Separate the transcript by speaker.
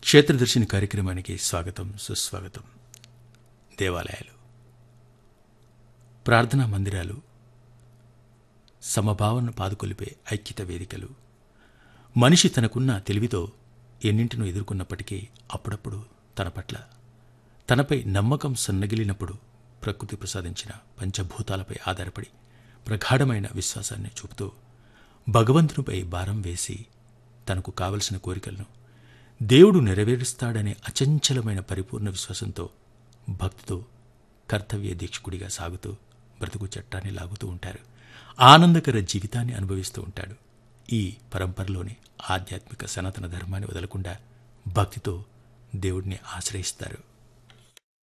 Speaker 1: క్షేత్రదర్శిని కార్యక్రమానికి స్వాగతం, సుస్వాగతం. దేవాలయాలు, ప్రార్థనా మందిరాలు, సమభావనను పాదుకొలిపే ఐక్యత వేదికలు. మనిషి తనకున్న తెలివితో ఎన్నింటినో ఎదుర్కొన్నప్పటికీ అప్పుడప్పుడు తన పట్ల, తనపై నమ్మకం సన్నగిలినప్పుడు ప్రకృతి ప్రసాదించిన పంచభూతాలపై ఆధారపడి ప్రగాఢమైన విశ్వాసాన్ని చూపుతూ భగవంతునిపై భారం వేసి తనకు కావలసిన కోరికలను దేవుడు నెరవేరుస్తాడనే అచంచలమైన పరిపూర్ణ విశ్వాసంతో, భక్తితో కర్తవ్య దీక్షకుడిగా సాగుతూ బ్రతుకు చట్టాన్ని లాగుతూ ఉంటారు. ఆనందకర జీవితాన్ని అనుభవిస్తూ ఉంటాడు. ఈ పరంపరలోని ఆధ్యాత్మిక సనాతన ధర్మాన్ని వదలకుండా భక్తితో దేవుడిని ఆశ్రయిస్తారు.